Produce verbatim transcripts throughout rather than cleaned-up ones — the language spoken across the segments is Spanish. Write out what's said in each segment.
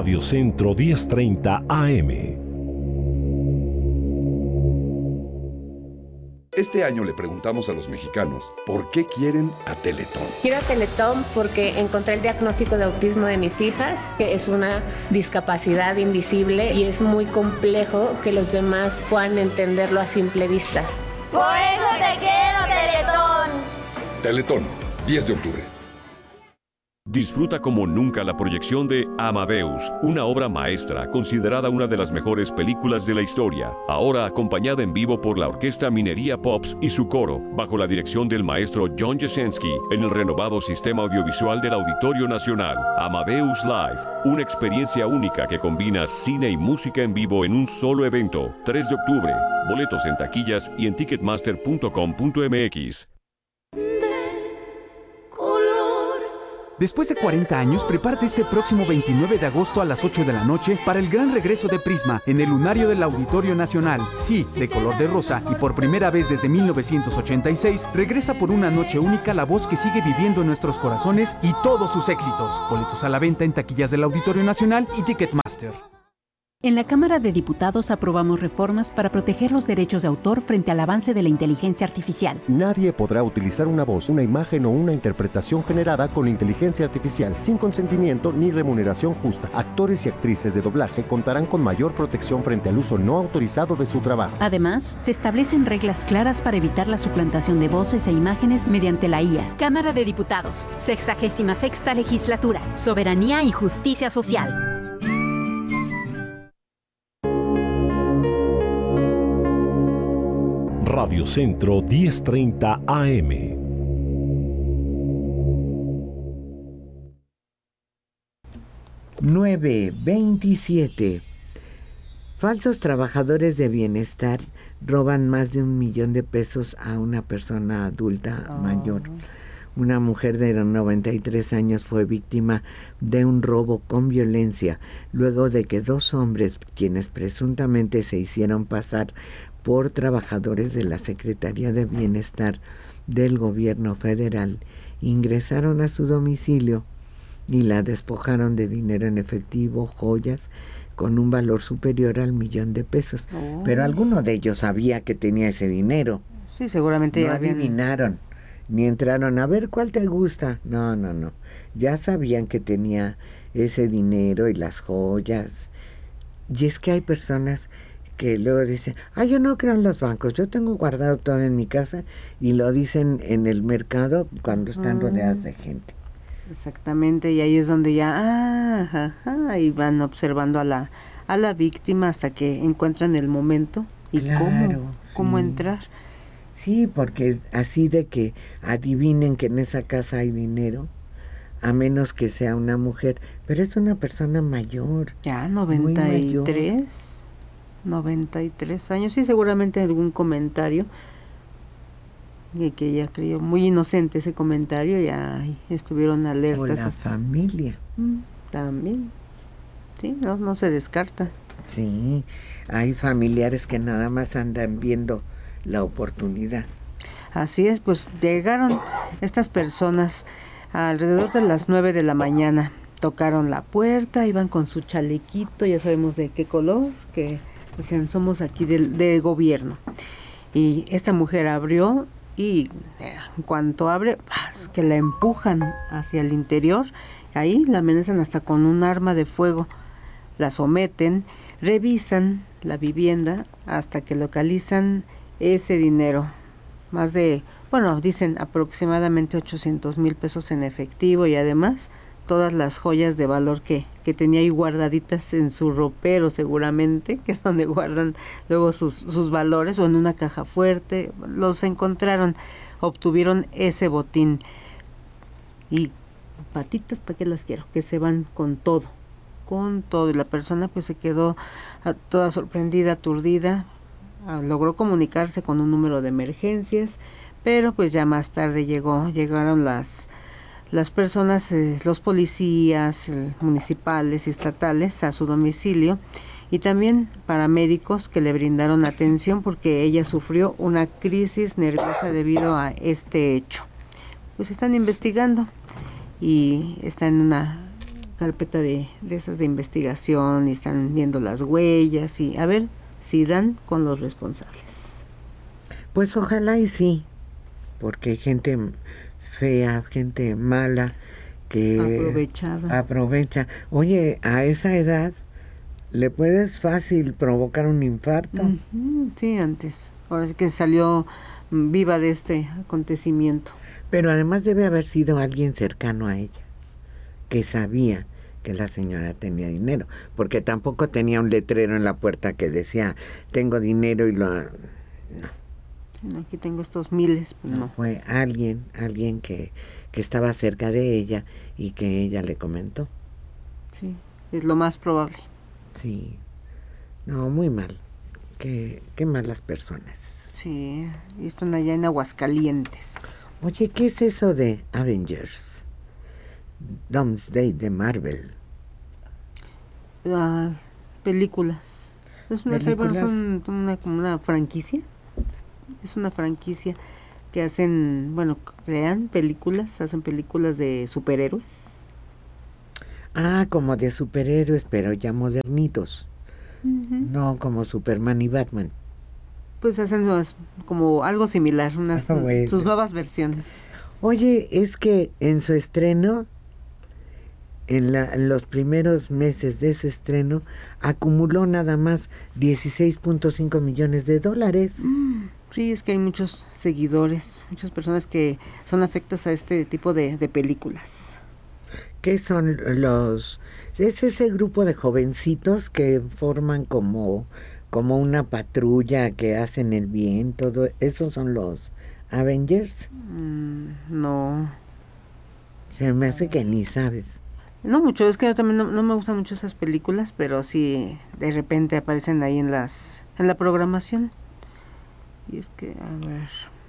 Radio Centro diez treinta A M. Este año le preguntamos a los mexicanos por qué quieren a Teletón. Quiero a Teletón porque encontré el diagnóstico de autismo de mis hijas, que es una discapacidad invisible y es muy complejo que los demás puedan entenderlo a simple vista. Por eso te quiero, Teletón. Teletón, diez de octubre. Disfruta como nunca la proyección de Amadeus, una obra maestra considerada una de las mejores películas de la historia, ahora acompañada en vivo por la Orquesta Minería Pops y su coro, bajo la dirección del maestro John Jasenski, en el renovado sistema audiovisual del Auditorio Nacional. Amadeus Live, una experiencia única que combina cine y música en vivo en un solo evento. tres de octubre, boletos en taquillas y en ticketmaster punto com punto m x. Después de cuarenta años, prepárate este próximo veintinueve de agosto a las ocho de la noche para el gran regreso de Prisma en el lunario del Auditorio Nacional. Sí, de color de rosa y por primera vez desde mil novecientos ochenta y seis, regresa por una noche única la voz que sigue viviendo en nuestros corazones y todos sus éxitos. Boletos a la venta en taquillas del Auditorio Nacional y Ticketmaster. En la Cámara de Diputados aprobamos reformas para proteger los derechos de autor frente al avance de la inteligencia artificial. Nadie podrá utilizar una voz, una imagen o una interpretación generada con inteligencia artificial sin consentimiento ni remuneración justa. Actores y actrices de doblaje contarán con mayor protección frente al uso no autorizado de su trabajo. Además, se establecen reglas claras para evitar la suplantación de voces e imágenes mediante la I A. Cámara de Diputados, sexagésima sexta legislatura, soberanía y justicia social. Radio Centro diez treinta A M. nueve veintisiete. Falsos trabajadores de bienestar roban más de un millón de pesos a una persona adulta oh. mayor. Una mujer de noventa y tres años fue víctima de un robo con violencia luego de que dos hombres, quienes presuntamente se hicieron pasar por trabajadores de la Secretaría de Bienestar del Gobierno Federal, ingresaron a su domicilio y la despojaron de dinero en efectivo, joyas, con un valor superior al millón de pesos. Oh. Pero alguno de ellos sabía que tenía ese dinero. Sí, seguramente no ya adivinaron, ni entraron a ver cuál te gusta. No, no, no. Ya sabían que tenía ese dinero y las joyas. Y es que hay personas que luego dicen, ah, yo no creo en los bancos, yo tengo guardado todo en mi casa, y lo dicen en el mercado cuando están uh, rodeadas de gente. Exactamente, y ahí es donde ya, ah, ajá, ajá, y van observando a la a la víctima hasta que encuentran el momento y claro, cómo, cómo sí. entrar. Sí, porque así de que adivinen que en esa casa hay dinero, a menos que sea una mujer, pero es una persona mayor. Ya, noventa y tres. noventa y tres años, sí, seguramente algún comentario y que ella creyó muy inocente ese comentario, ya estuvieron alertas. O la estas... familia. Mm, también, sí, no, no se descarta. Sí, hay familiares que nada más andan viendo la oportunidad. Así es, pues llegaron estas personas alrededor de las nueve de la mañana, tocaron la puerta, iban con su chalequito, ya sabemos de qué color, que decían, somos aquí del de gobierno. Y esta mujer abrió y en cuanto abre, ¡pas!, que la empujan hacia el interior. Ahí la amenazan hasta con un arma de fuego. La someten, revisan la vivienda hasta que localizan ese dinero. Más de, bueno, dicen aproximadamente ochocientos mil pesos en efectivo y además todas las joyas de valor que, que tenía ahí guardaditas en su ropero seguramente, que es donde guardan luego sus, sus valores, o en una caja fuerte. Los encontraron, obtuvieron ese botín. Y patitas, ¿para qué las quiero? Que se van con todo, con todo. Y la persona pues se quedó toda sorprendida, aturdida. Logró comunicarse con un número de emergencias, pero pues ya más tarde llegó, llegaron las las personas, eh, los policías eh, municipales y estatales a su domicilio, y también paramédicos que le brindaron atención porque ella sufrió una crisis nerviosa debido a este hecho. Pues están investigando y está en una carpeta de, de esas de investigación y están viendo las huellas y a ver si dan con los responsables. Pues ojalá y sí, porque hay gente fea, gente mala que aprovechada. aprovecha. Oye, a esa edad le puedes fácil provocar un infarto. Uh-huh, sí, antes. Ahora sí que salió viva de este acontecimiento. Pero además debe haber sido alguien cercano a ella, que sabía que la señora tenía dinero, porque tampoco tenía un letrero en la puerta que decía, tengo dinero y lo... No. Aquí tengo estos miles. Pues no. no. Fue alguien, alguien que, que estaba cerca de ella y que ella le comentó. Sí, es lo más probable. Sí. No, muy mal. Qué, qué malas personas. Sí, y están allá en Aguascalientes. Oye, ¿qué es eso de Avengers? Doomsday de Marvel. Uh, películas. Es una, ¿Películas? Son una, como una franquicia. Es una franquicia que hacen, bueno, crean películas, hacen películas de superhéroes. Ah, como de superhéroes, pero ya modernitos. Uh-huh. No como Superman y Batman. Pues hacen unas, como algo similar, unas oh, bueno. sus nuevas versiones. Oye, es que en su estreno, en, la, en los primeros meses de su estreno, acumuló nada más dieciséis punto cinco millones de dólares. Mm, sí, es que hay muchos seguidores, muchas personas que son afectas a este tipo de, de películas. ¿Qué son los...? Es ese grupo de jovencitos que forman como... como una patrulla que hacen el bien, todo, ¿esos son los Avengers? Mm, no. Se me hace que ni sabes. No mucho, es que yo también no, no me gustan mucho esas películas, pero sí de repente aparecen ahí en las en la programación. Y es que, a ver...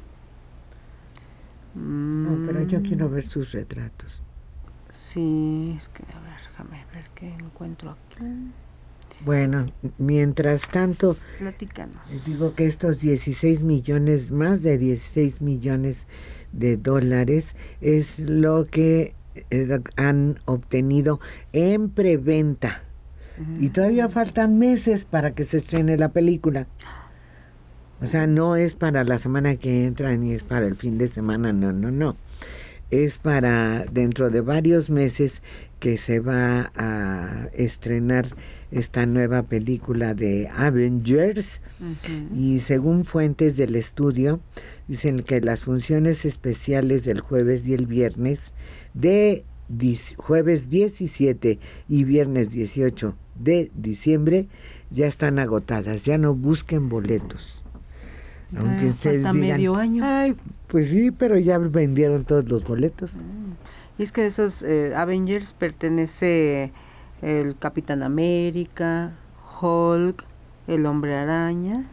Mm, no, pero yo quiero ver sus retratos. Sí, es que, a ver, déjame ver qué encuentro aquí. Bueno, mientras tanto, platícanos. Les digo que estos dieciséis millones, más de dieciséis millones de dólares, es lo que eh, han obtenido en preventa. Uh-huh. Y todavía faltan meses para que se estrene la película. O sea, no es para la semana que entra, ni es para el fin de semana, no, no, no. Es para dentro de varios meses que se va a estrenar esta nueva película de Avengers. Uh-huh. Y según fuentes del estudio, dicen que las funciones especiales del jueves y el viernes, de di- jueves diecisiete y viernes dieciocho de diciembre, ya están agotadas, ya no busquen boletos. Ya, aunque ustedes falta digan, medio año. Ay, pues sí, pero ya vendieron todos los boletos. Y es que esos eh, Avengers pertenece el Capitán América, Hulk, el Hombre Araña.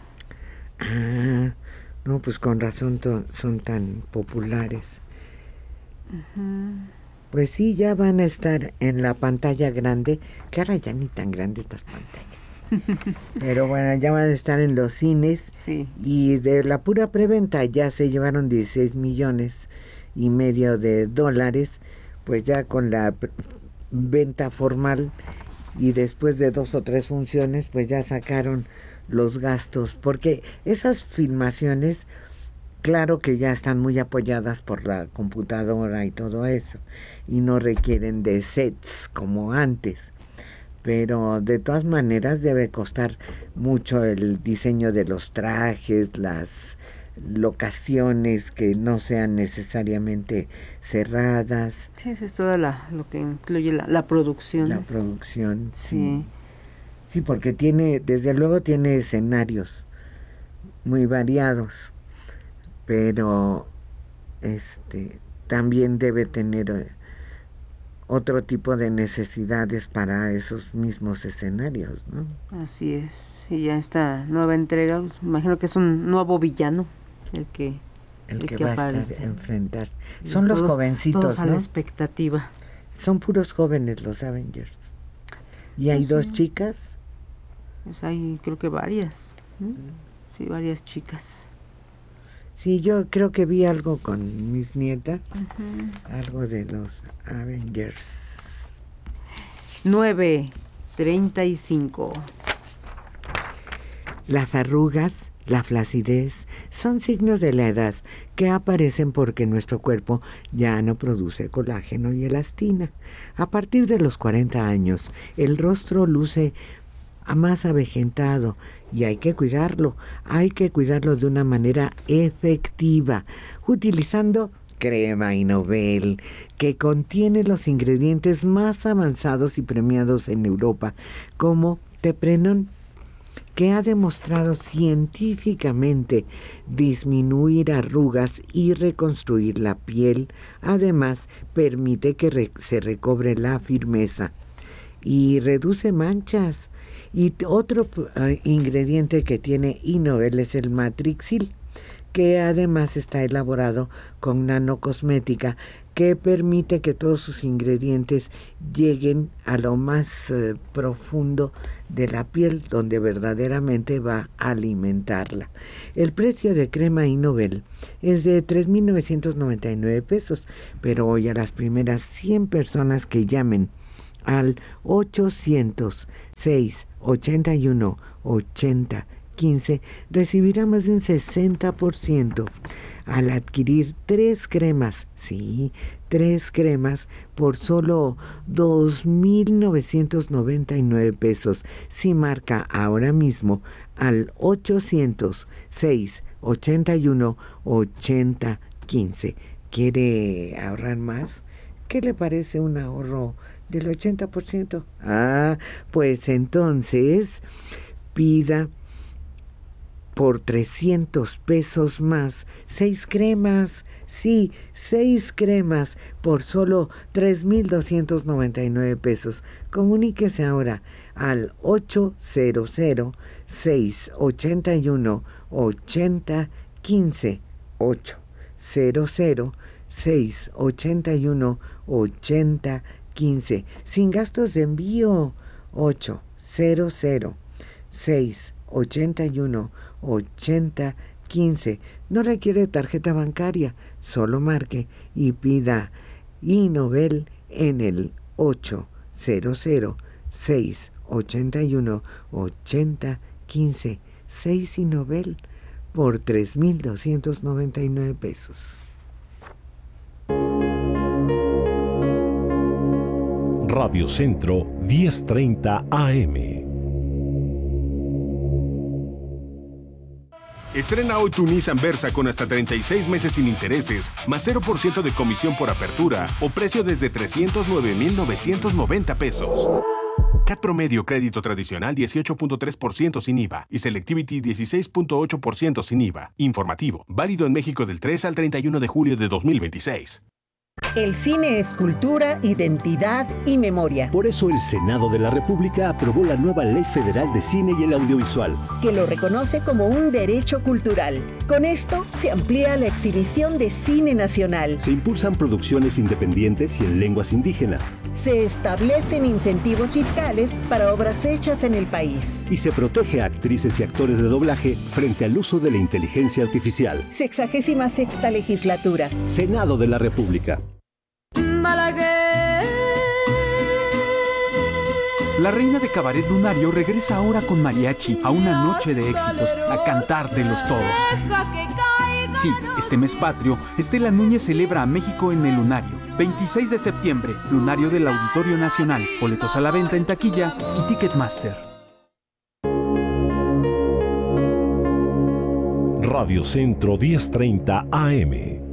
Ah, no, pues con razón to- son tan populares. Uh-huh. Pues sí, ya van a estar en la pantalla grande, que ahora ya ni tan grandes estas pantallas. Pero bueno, ya van a estar en los cines. Sí. Y de la pura preventa ya se llevaron dieciséis millones y medio de dólares, pues ya con la pre- venta formal y después de dos o tres funciones, pues ya sacaron los gastos, porque esas filmaciones, claro que ya están muy apoyadas por la computadora y todo eso, y no requieren de sets como antes. Pero de todas maneras debe costar mucho el diseño de los trajes, las locaciones que no sean necesariamente cerradas. Sí, eso es todo la, lo que incluye la, la producción. La producción, sí. sí. Sí, porque tiene, desde luego tiene escenarios muy variados, pero este también debe tener otro tipo de necesidades para esos mismos escenarios, ¿no? Así es. Y ya esta nueva entrega, pues, imagino que es un nuevo villano el que el, el que, que va aparece. a estar enfrentarse. Son los todos, jovencitos, todos a ¿no? la expectativa. Son puros jóvenes los Avengers. Y hay pues dos sí. chicas. Pues hay creo que varias, ¿no? Mm. Sí, varias chicas. Sí, yo creo que vi algo con mis nietas, uh-huh. algo de los Avengers. nueve treinta y cinco. Las arrugas, la flacidez, son signos de la edad que aparecen porque nuestro cuerpo ya no produce colágeno y elastina. A partir de los cuarenta años, el rostro luce más avejentado y hay que cuidarlo. Hay que cuidarlo de una manera efectiva, utilizando Crema Innovel, que contiene los ingredientes más avanzados y premiados en Europa, como Teprenón, que ha demostrado científicamente disminuir arrugas y reconstruir la piel. Además, permite que re- se recobre la firmeza y reduce manchas. Y otro uh, ingrediente que tiene Innovel es el Matrixil, que además está elaborado con nanocosmética, que permite que todos sus ingredientes lleguen a lo más eh, profundo de la piel, donde verdaderamente va a alimentarla. El precio de Crema Innovel es de tres mil novecientos noventa y nueve pesos, pero hoy a las primeras cien personas que llamen al ochocientos seis ochenta y uno ochenta quince recibirá más de un sesenta por ciento al adquirir tres cremas, sí, tres cremas por solo dos mil novecientos noventa y nueve pesos. Si marca ahora mismo al ochocientos seis ochenta y uno ochenta quince. ¿Quiere ahorrar más? ¿Qué le parece un ahorro del ochenta por ciento? Ah, pues entonces pida por trescientos pesos más seis cremas. Sí, seis cremas por solo tres mil doscientos noventa y nueve pesos. Comuníquese ahora al ochocientos seis ochenta y uno ochenta quince. ochocientos seis ochenta y uno ochenta quince. Sin gastos de envío. ochocientos seis ochenta y uno ochenta quince. No requiere tarjeta bancaria, solo marque y pida Innovel en el ochocientos seis ochenta y uno ochenta quince. seis Innovel por tres mil doscientos noventa y nueve pesos. Radio Centro diez treinta A M. Estrena hoy tu Nissan Versa con hasta treinta y seis meses sin intereses, más cero por ciento de comisión por apertura o precio desde trescientos nueve mil novecientos noventa pesos. C A T promedio crédito tradicional dieciocho punto tres por ciento sin I V A y Selectivity dieciséis punto ocho por ciento sin I V A. Informativo, válido en México del tres al treinta y uno de julio de dos mil veintiséis. El cine es cultura, identidad y memoria. Por eso el Senado de la República aprobó la nueva Ley Federal de Cine y el Audiovisual, que lo reconoce como un derecho cultural. Con esto se amplía la exhibición de cine nacional. Se impulsan producciones independientes y en lenguas indígenas. Se establecen incentivos fiscales para obras hechas en el país. Y se protege a actrices y actores de doblaje frente al uso de la inteligencia artificial. Sexagésima sexta legislatura. Senado de la República. La reina de cabaret lunario regresa ahora con mariachi a una noche de éxitos, a cantar de los todos. Sí, este mes patrio, Estela Núñez celebra a México en el Lunario. veintiséis de septiembre, Lunario del Auditorio Nacional. Boletos a la venta en taquilla y Ticketmaster. Radio Centro diez treinta A M.